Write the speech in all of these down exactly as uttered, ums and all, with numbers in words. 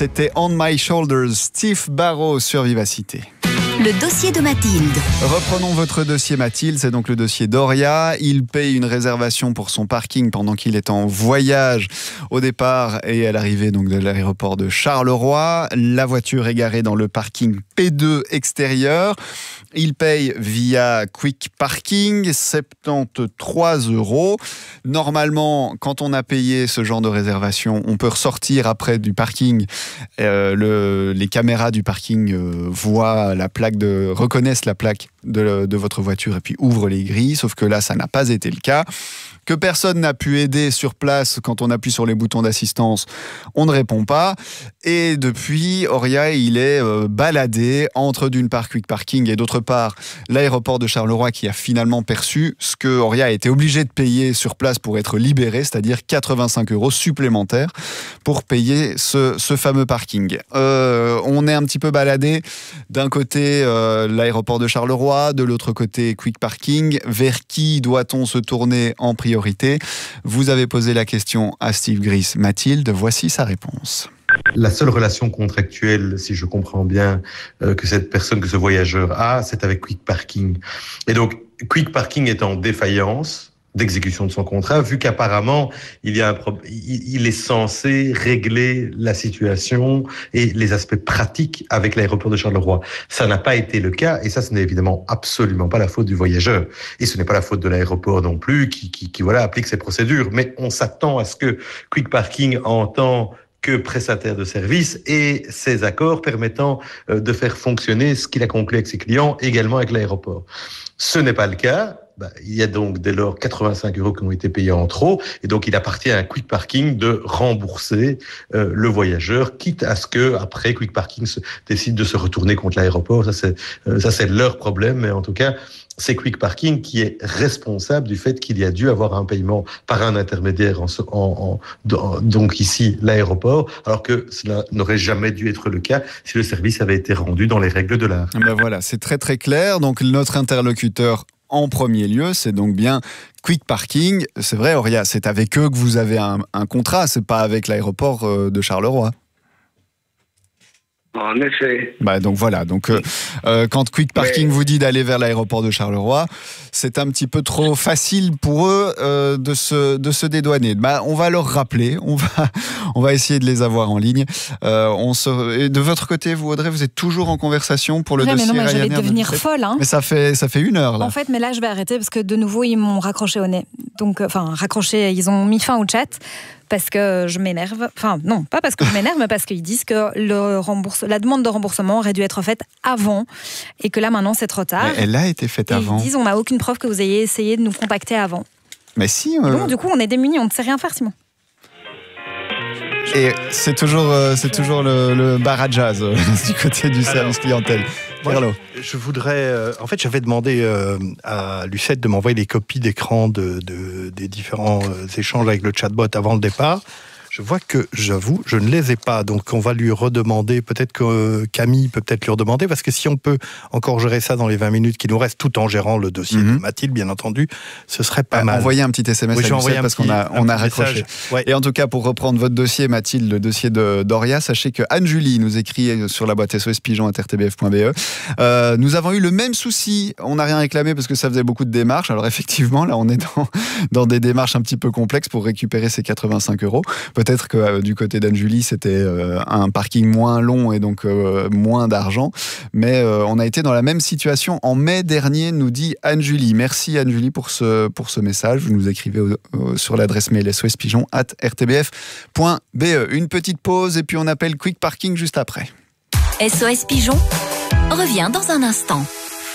c'était On My Shoulders, Steve Barrow sur Vivacité. Le dossier de Mathilde. Reprenons votre dossier Mathilde, c'est donc le dossier d'Oria. Il paye une réservation pour son parking pendant qu'il est en voyage au départ et à l'arrivée donc de l'aéroport de Charleroi. La voiture est garée dans le parking P deux extérieur. Il paye via Quick Parking, soixante-treize euros. Normalement, quand on a payé ce genre de réservation, on peut ressortir après du parking. Euh, le, les caméras du parking euh, voient la plaque de, reconnaissent la plaque de, de votre voiture et puis ouvrent les grilles. Sauf que là, ça n'a pas été le cas. Que personne n'a pu aider sur place quand on appuie sur les boutons d'assistance, on ne répond pas. Et depuis, Oria, il est euh, baladé entre d'une part Quick Parking et d'autre part l'aéroport de Charleroi qui a finalement perçu ce que Oria a été obligé de payer sur place pour être libéré, c'est-à-dire quatre-vingt-cinq euros supplémentaires pour payer ce, ce fameux parking. Euh, on est un petit peu baladé d'un côté euh, l'aéroport de Charleroi, de l'autre côté Quick Parking. Vers qui doit-on se tourner en priorité ? Vous avez posé la question à Steve Gris. Mathilde, voici sa réponse. La seule relation contractuelle, si je comprends bien, euh, que cette personne, que ce voyageur a, c'est avec Quick Parking. Et donc, Quick Parking est en défaillance d'exécution de son contrat, vu qu'apparemment, il y a un pro- il est censé régler la situation et les aspects pratiques avec l'aéroport de Charleroi. Ça n'a pas été le cas, et ça, ce n'est évidemment absolument pas la faute du voyageur. Et ce n'est pas la faute de l'aéroport non plus, qui, qui, qui voilà, applique ses procédures. Mais on s'attend à ce que Quick Parking entend que prestataire de service et ses accords permettant de faire fonctionner ce qu'il a conclu avec ses clients, également avec l'aéroport. Ce n'est pas le cas. Bah, il y a donc dès lors quatre-vingt-cinq euros qui ont été payés en trop, et donc il appartient à un Quick Parking de rembourser euh, le voyageur, quitte à ce que après Quick Parking se, décide de se retourner contre l'aéroport. Ça c'est euh, ça c'est leur problème, mais en tout cas c'est Quick Parking qui est responsable du fait qu'il y a dû avoir un paiement par un intermédiaire, en, en, en, donc ici l'aéroport, alors que cela n'aurait jamais dû être le cas si le service avait été rendu dans les règles de l'art. Ben voilà, c'est très très clair. Donc notre interlocuteur en premier lieu, c'est donc bien Quick Parking. C'est vrai, Oria, c'est avec eux que vous avez un, un contrat, c'est pas avec l'aéroport de Charleroi. En effet. Bah donc voilà, donc euh, euh, quand Quick Parking Mais... vous dit d'aller vers l'aéroport de Charleroi, c'est un petit peu trop facile pour eux euh, de se de se dédouaner. Bah on va leur rappeler, on va on va essayer de les avoir en ligne. Euh, on se... Et de votre côté, vous Audrey, vous êtes toujours en conversation pour le ouais, dossier mais non, mais Ryanair. Je vais devenir folle. Hein. Mais ça fait ça fait une heure là. En fait, mais là je vais arrêter parce que de nouveau ils m'ont raccroché au nez. Donc enfin raccroché, ils ont mis fin au chat. Parce que je m'énerve, enfin non, pas parce que je m'énerve, mais parce qu'ils disent que le rembourse... la demande de remboursement aurait dû être faite avant et que là maintenant c'est trop tard. Mais elle a été faite et avant. Ils disent on n'a aucune preuve que vous ayez essayé de nous contacter avant. Mais si. Euh... Bon, du coup on est démunis, on ne sait rien faire, Simon. Et c'est toujours, euh, c'est toujours le, le bar à jazz euh, du côté du service clientèle. Moi, je, je voudrais... Euh, en fait, j'avais demandé euh, à Lucette de m'envoyer les copies d'écran de, de, des différents euh, échanges avec le chatbot avant le départ. Je vois que, j'avoue, je ne les ai pas. Donc, on va lui redemander. Peut-être que euh, Camille peut peut-être lui redemander. Parce que si on peut encore gérer ça dans les vingt minutes qui nous restent, tout en gérant le dossier mm-hmm. de Mathilde, bien entendu, ce serait pas bah, mal. Envoyez un petit S M S oui, à Lucette parce petit, qu'on a, on a raccroché. Ouais. Et en tout cas, pour reprendre votre dossier, Mathilde, le dossier de d'Oria, sachez que Anne-Julie nous écrit sur la boîte S O S pigeon arobase r t b f point b e. Euh, nous avons eu le même souci. On n'a rien réclamé parce que ça faisait beaucoup de démarches. Alors, effectivement, là, on est dans, dans des démarches un petit peu complexes pour récupérer ces quatre-vingt-cinq euros. Peut-être que euh, du côté d'Anne-Julie, c'était euh, un parking moins long et donc euh, moins d'argent. Mais euh, on a été dans la même situation en mai dernier, nous dit Anne-Julie. Merci Anne-Julie pour ce, pour ce message. Vous nous écrivez au, au, sur l'adresse mail s o s pigeon arobase r t b f point b e. Une petite pause et puis on appelle Quick Parking juste après. S O S Pigeon revient dans un instant.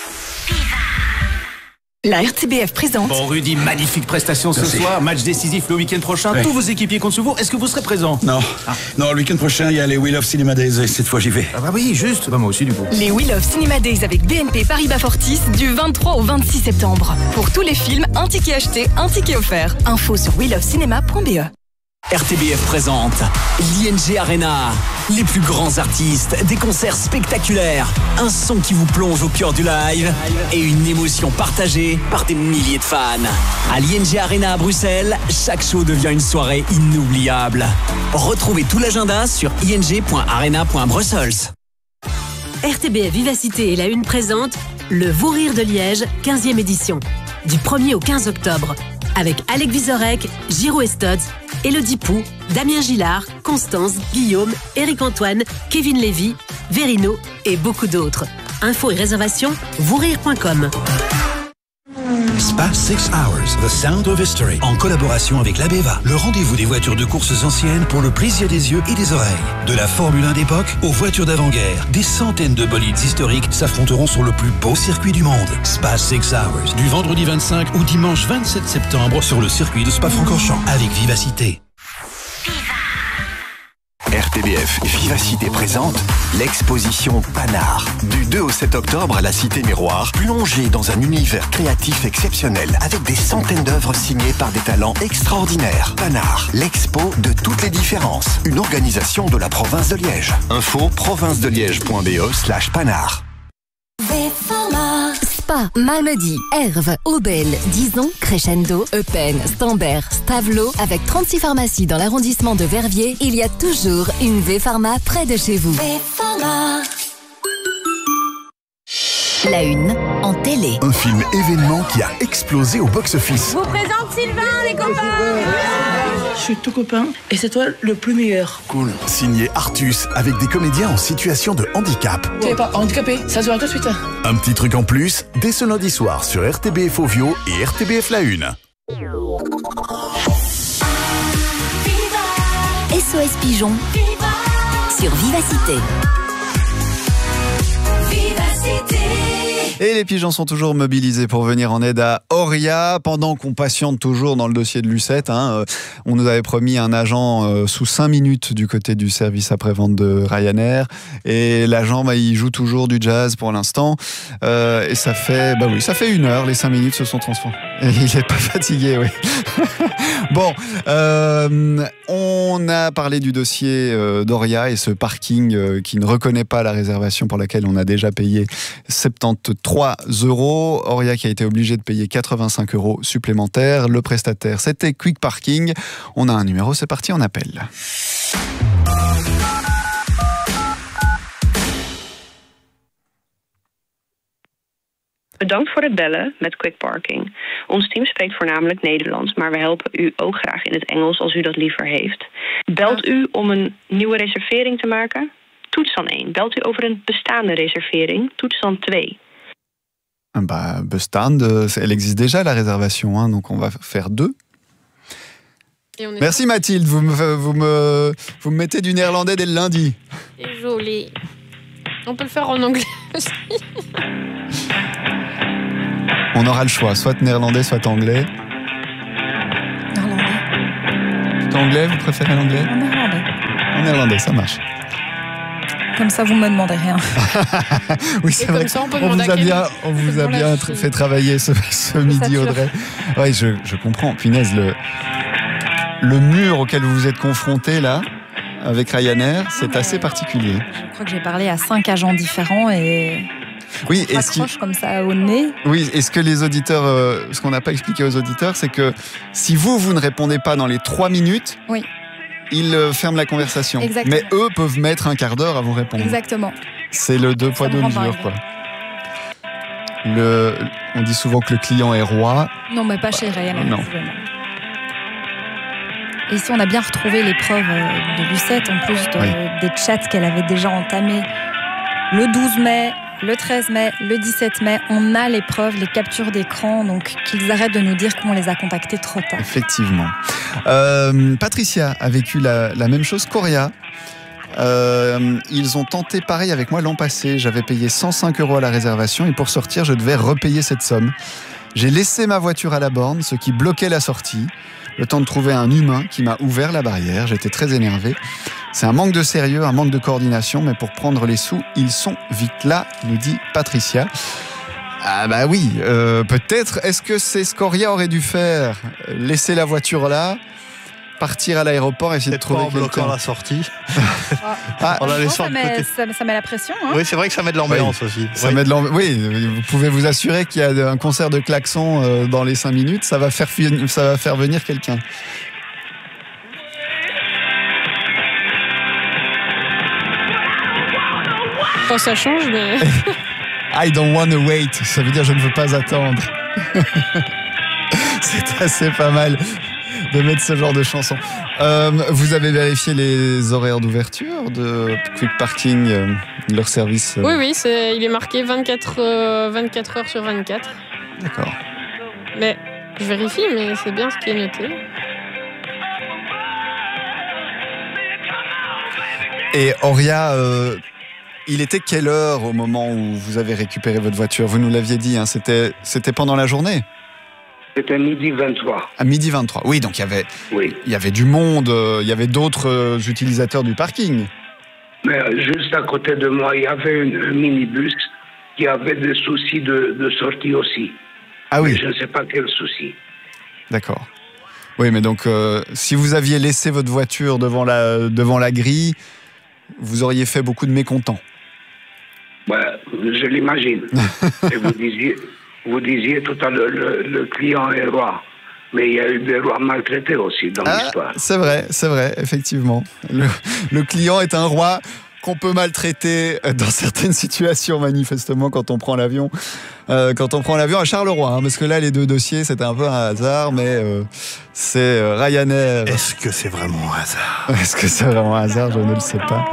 La R T B F présente. Bon Rudy, magnifique prestation ce Merci. soir, match décisif le week-end prochain. Ouais. Tous vos équipiers comptent sur vous. Est-ce que vous serez présent? Non, ah. non, le week-end prochain il y a les We Love Cinema Days et cette fois j'y vais. Ah bah oui, juste. Bah moi aussi du coup. Les We Love Cinema Days avec B N P Paribas Fortis du vingt-trois au vingt-six septembre. Pour tous les films, un ticket acheté, un ticket offert. Info sur we love cinema point b e. R T B F présente l'I N G Arena. Les plus grands artistes, des concerts spectaculaires, un son qui vous plonge au cœur du live et une émotion partagée par des milliers de fans. À l'I N G Arena à Bruxelles, chaque show devient une soirée inoubliable. Retrouvez tout l'agenda sur i n g point arena point brussels. R T B F Vivacité et la Une présente le Vous Rire de Liège, quinzième édition, du premier au quinze octobre. Avec Alec Vizorek, Giro Estods, Elodie Pou, Damien Gillard, Constance, Guillaume, Éric Antoine, Kevin Lévy, Verino et beaucoup d'autres. Infos et réservations, vous rire point com. Spa Six Hours, The Sound of History, en collaboration avec l'Abeva, le rendez-vous des voitures de courses anciennes pour le plaisir des yeux et des oreilles. De la Formule un d'époque aux voitures d'avant-guerre, des centaines de bolides historiques s'affronteront sur le plus beau circuit du monde. Spa Six Hours, du vendredi vingt-cinq au dimanche vingt-sept septembre sur le circuit de Spa-Francorchamps, avec Vivacité. R T B F Vivacité présente l'exposition Panard. Du deux au sept octobre à la Cité Miroir, plongez dans un univers créatif exceptionnel avec des centaines d'œuvres signées par des talents extraordinaires. Panard, l'expo de toutes les différences. Une organisation de la province de Liège. Info province de liège point b e slash panard. Spa, Malmedy, Herve, Aubel, Dizon, Crescendo, Eupen, Stambert, Stavelot. Avec trente-six pharmacies dans l'arrondissement de Verviers, il y a toujours une V-Pharma près de chez vous. V-Pharma. La Une, en télé. Un film événement qui a explosé au box-office. Je vous présente Sylvain, les copains. Je suis tout copain et c'est toi le plus meilleur. Cool. Signé Artus, avec des comédiens en situation de handicap. Tu n'es pas handicapé, ça se voit tout de suite. Un petit truc en plus, dès ce lundi soir sur R T B F Ovio et R T B F La Une. S O S Pigeon sur Vivacité. Et les pigeons sont toujours mobilisés pour venir en aide à Oria, pendant qu'on patiente toujours dans le dossier de Lucette. Hein. On nous avait promis un agent euh, sous cinq minutes du côté du service après-vente de Ryanair. Et l'agent, bah, il joue toujours du jazz pour l'instant. Euh, et ça fait, bah oui, ça fait une heure, les cinq minutes se sont transformées. Et il n'est pas fatigué, oui. Bon, euh, on a parlé du dossier euh, d'Oria et ce parking euh, qui ne reconnaît pas la réservation pour laquelle on a déjà payé soixante-treize euros. Oria qui a été obligé de payer quatre-vingt-cinq euros supplémentaires. Le prestataire, c'était Quick Parking. On a un numéro, c'est parti, on appelle. Bedankt voor het bellen met Quick Parking. Ons team spreekt voornamelijk Nederlands, maar we helpen u ook graag in het Engels als u dat liever heeft. Belt u om een nieuwe reservering te maken? Toets dan één. Belt u over een bestaande reservering? Toets dan twee. Bah, bestaande, elle existe déjà la réservation, hein, donc on va faire deux. Merci Mathilde, vous me, vous, me, vous me mettez du néerlandais dès le lundi. C'est joli. On peut le faire en anglais aussi. On aura le choix, soit néerlandais, soit anglais. Néerlandais. Plutôt anglais, vous préférez l'anglais ? En néerlandais. En néerlandais, ça marche. Comme ça, vous me demandez rien. Oui, c'est vrai. Ça, on, on vous a bien, on vous a bien tra- fait travailler ce, ce midi, Audrey. Oui, je, je comprends. Punaise, le, le mur auquel vous vous êtes confronté là, avec Ryanair, c'est ah, assez particulier. Je crois que j'ai parlé à cinq agents différents et... Oui, et ce qui... comme ça au nez. Oui, et ce que les auditeurs, euh, ce qu'on n'a pas expliqué aux auditeurs, c'est que si vous, vous ne répondez pas dans les trois minutes, oui. ils euh, ferment la conversation. Exactement. Mais eux peuvent mettre un quart d'heure à vous répondre. Exactement. C'est le deux poids deux mesures, quoi. Le, on dit souvent que le client est roi. Non, mais pas chez Ryanair. Non. Et ici, on a bien retrouvé les preuves de Lucette, en plus de, oui. des chats qu'elle avait déjà entamés le douze mai, le treize mai, le dix-sept mai. On a les preuves, les captures d'écran, donc qu'ils arrêtent de nous dire qu'on les a contactés trop tard. Effectivement. Euh, Patricia a vécu la, la même chose qu'Oria. Euh, ils ont tenté pareil avec moi l'an passé. J'avais payé cent cinq euros à la réservation et pour sortir, je devais repayer cette somme. J'ai laissé ma voiture à la borne, ce qui bloquait la sortie. Le temps de trouver un humain qui m'a ouvert la barrière. J'étais très énervé. C'est un manque de sérieux, un manque de coordination, mais pour prendre les sous, ils sont vite là, nous dit Patricia. Ah bah oui, euh, peut-être. Est-ce que c'est ce qu'Oria aurait dû faire ? Laisser la voiture là ? partir à l'aéroport et essayer de trouver pas en bloquant quelqu'un. la sortie. Ah, en la Non, laissant ça, de met, côté. ça, ça met la pression. Hein. Oui, c'est vrai que ça met de l'ambiance Oui. aussi. Ça Oui. met de l'ambi- oui, vous pouvez vous assurer qu'il y a un concert de klaxon euh, dans les cinq minutes, ça va faire, fi- ça va faire venir quelqu'un. Quand ça change, mais. I don't wanna wait, ça veut dire je ne veux pas attendre. C'est assez pas mal de mettre ce genre de chanson. Euh, vous avez vérifié les horaires d'ouverture de Quick Parking, euh, leur service euh, Oui, oui, c'est, il est marqué vingt-quatre, euh, vingt-quatre heures sur vingt-quatre. D'accord. Mais je vérifie, mais c'est bien ce qui est noté. Et Auria, euh, il était quelle heure au moment où vous avez récupéré votre voiture? Vous nous l'aviez dit, hein, c'était, c'était pendant la journée? C'était midi vingt-trois. À midi vingt-trois. Oui, donc il y avait, Oui. il y avait du monde, euh, il y avait d'autres euh, utilisateurs du parking. Mais euh, juste à côté de moi, il y avait une- un minibus qui avait des soucis de, de sortie aussi. Ah oui. Mais je ne sais pas quel souci. D'accord. Oui, mais donc, euh, si vous aviez laissé votre voiture devant la, devant la grille, vous auriez fait beaucoup de mécontents. Ouais, je l'imagine. Et vous disiez, vous disiez tout à l'heure, le, le client est roi. Mais il y a eu des rois maltraités aussi dans Ah, l'histoire. c'est vrai, c'est vrai, effectivement. Le, le client est un roi qu'on peut maltraiter dans certaines situations, manifestement, quand on prend l'avion. Euh, quand on prend l'avion à Charleroi, hein, parce que là, les deux dossiers, c'était un peu un hasard, mais euh, c'est euh, Ryanair. Est-ce que c'est vraiment un hasard? Est-ce que c'est vraiment un hasard? Je ne le sais pas.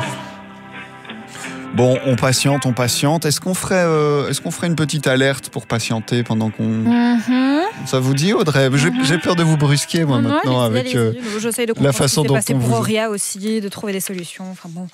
Bon, on patiente, on patiente. Est-ce qu'on ferait, euh, est-ce qu'on ferait une petite alerte pour patienter pendant qu'on... Mhm. Ça vous dit, Audrey? J'ai, j'ai peur de vous brusquer, moi, Non, maintenant, allez-y, avec allez-y. euh, J'essaye de la comprendre façon ce qui dont s'est passé on pour vous... Auria aussi, de trouver des solutions. Enfin bon,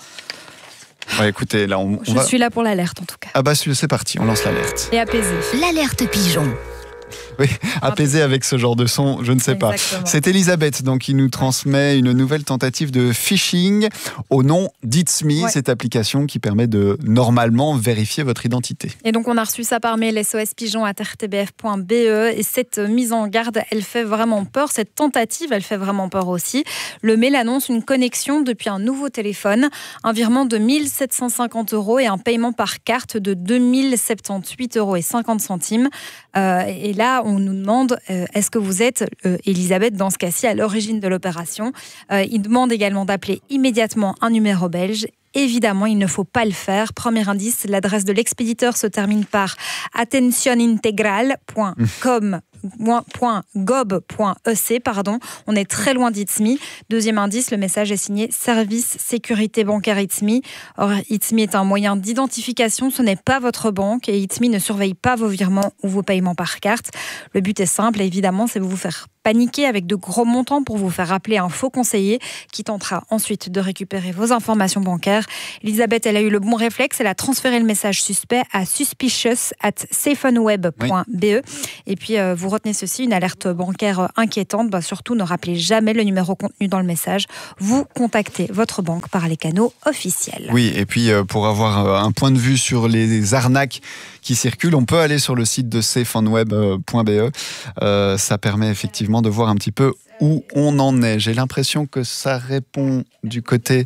Ouais, écoutez, là, on, on je va... suis là pour l'alerte en tout cas. Ah bah, c'est parti, on lance l'alerte. Et apaiser. L'alerte pigeon. Oui, apaisé avec ce genre de son, je ne sais pas. Exactement. C'est Elisabeth donc, qui nous transmet une nouvelle tentative de phishing au nom d'It's Me, Ouais. cette application qui permet de normalement vérifier votre identité. Et donc on a reçu ça par mail S O S pigeon arobase r t b f point b e et cette mise en garde, elle fait vraiment peur. Cette tentative, elle fait vraiment peur aussi. Le mail annonce une connexion depuis un nouveau téléphone, un virement de mille sept cent cinquante euros et un paiement par carte de deux mille soixante-dix-huit euros et cinquante centimes. Euh, et là, on nous demande euh, est-ce que vous êtes, euh, Elisabeth, dans ce cas-ci, à l'origine de l'opération. Euh, Il demande également d'appeler immédiatement un numéro belge. Évidemment, il ne faut pas le faire. Premier indice, l'adresse de l'expéditeur se termine par attentionintegral point com point gob point e c, pardon. On est très loin d'It's Me. Deuxième indice, le message est signé Service Sécurité Bancaire It's Me. Or, It's Me est un moyen d'identification, ce n'est pas votre banque et It's Me ne surveille pas vos virements ou vos paiements par carte. Le but est simple, évidemment, c'est de vous faire paniquer avec de gros montants pour vous faire appeler un faux conseiller qui tentera ensuite de récupérer vos informations bancaires. Elisabeth, elle a eu le bon réflexe, elle a transféré le message suspect à suspicious at safenweb point b e. Et puis, euh, vous retenez ceci, une alerte bancaire inquiétante. Bah, surtout, ne rappelez jamais le numéro contenu dans le message. Vous contactez votre banque par les canaux officiels. Oui, et puis euh, pour avoir euh, un point de vue sur les arnaques qui circulent, on peut aller sur le site de safenweb point b e. Euh, ça permet effectivement de voir un petit peu où on en est. J'ai l'impression que ça répond du côté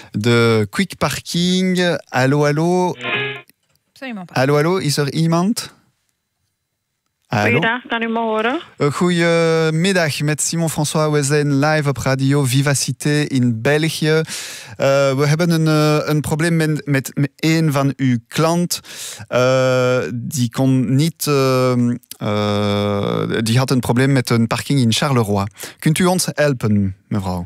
de Quick Parking. Allô, allô? Absolument pas. Allô, allô? Is er iemand? Hallo? Goeiedag, kan u me horen? Uh, Goedemiddag, met Simon François. We zijn live op radio Vivacité in België. Uh, we hebben een, uh, een probleem met, met, met een van uw klant. Uh, die kon niet... Uh, uh, die had een probleem met een parking in Charleroi. Kunt u ons helpen, mevrouw?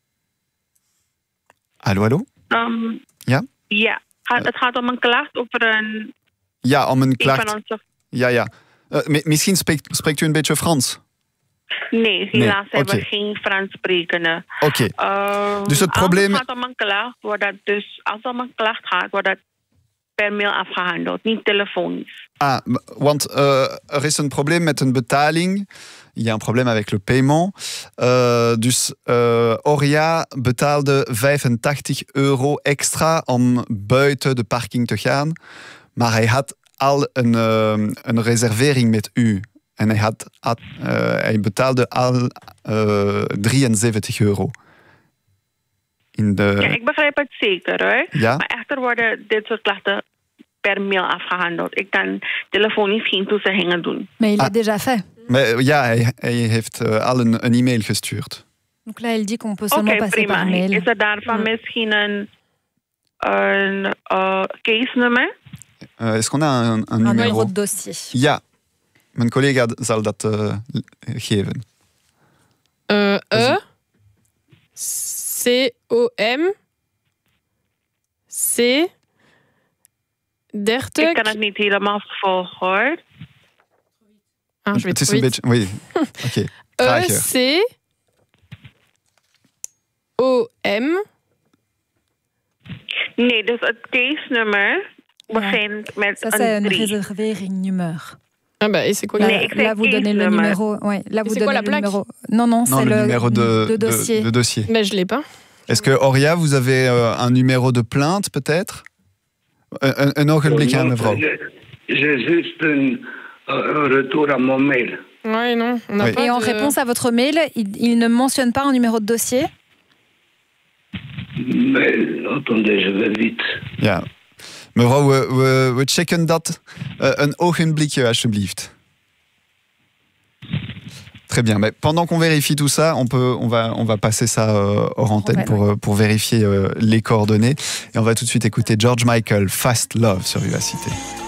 Hallo, hallo? Um, Ja? ja, Ga- het gaat om een klacht over een... Ja, om een een klacht. van onze... Ja, ja. Uh, mi- misschien spreekt, spreekt u een beetje Frans? Nee, helaas Nee, hebben we oké. geen Frans sprekende. Oké. Um, Dus het probleem- Als het gaat om een klacht, wordt dat dus... Als het om een klacht gaat, wordt dat per mail afgehandeld, niet telefonisch. Ah, want uh, er is een probleem met een betaling. Il y a un problème avec le paiement. Uh, dus uh, Auria betaalde vijfentachtig euro extra om buiten de parking te gaan. Maar hij had al een, uh, een reservering met u. En hij, had, had, uh, hij betaalde al uh, drieënzeventig euro. In de... Ja, ik begrijp het zeker hoor. Ja? Maar echter worden dit soort klachten per mail afgehandeld. Ik kan telefonisch geen toezeggingen doen. Mais il l'a Ah. déjà fait. Maar, ja, hij, hij heeft uh, al een, een e-mail gestuurd. Donc là, il dit qu'on peut Oké, seulement passer prima. par mail. Is er daarvan misschien een, een uh, case nummer? Uh, Est-ce qu'on a un, un Un numéro? numéro de dossier. Ja, mijn collega zal dat uh, geven. Uh, E C O M C dertig. Ik kan het niet helemaal volgen hoor. Ah, je vais Het is trop een vite. beetje... Oui, oké. E Trager. C O M. Nee, dus het case nummer begint met Ça, c'est een une drie. réservering nummer. Ah bah, et c'est quoi Là, Nee, ik là, zeg vous donnez le case nummer. numéro. Ouais, là, vous c'est quoi donnez la le plaque? numéro. Non, non, Non, c'est le, le, numéro de, de dossier. De, de dossier. Mais je l'ai pas. Est-ce que, Oria, vous avez euh, un numéro de plainte, peut-être? Een, een ogenblik aan mevrouw. J'ai juste un, un retour à mon mail. Ouais, non, on n'a Oui. pas Et en de... réponse à votre mail, il, il ne mentionne pas un numéro de dossier. Mais attendez, je vais vite. Ja. Mevrouw, we, we, we checken dat. Uh, een ogenblikje, alsjeblieft. Très bien. Mais pendant qu'on vérifie tout ça, on, peut, on, va, on va passer ça euh, hors antenne pour, euh, pour vérifier euh, les coordonnées. Et on va tout de suite écouter George Michael, Fast Love sur Vivacité.